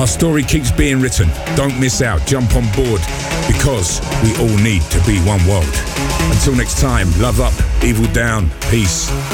Our story keeps being written. Don't miss out. Jump on board because we all need to be one world. Until next time, love up, evil down. Peace.